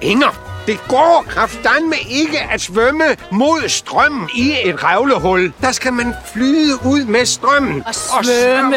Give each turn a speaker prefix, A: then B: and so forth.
A: Inger, det går kraftedeme ikke at svømme mod strømmen i et revlehul. Der skal man flyde ud med strømmen.
B: Og svømme